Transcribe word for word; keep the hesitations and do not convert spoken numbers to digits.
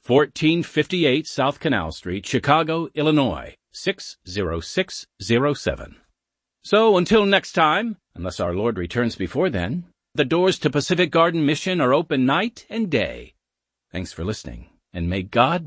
fourteen fifty-eight South Canal Street, Chicago, Illinois, six zero six zero seven. So until next time, unless our Lord returns before then, the doors to Pacific Garden Mission are open night and day. Thanks for listening, and may God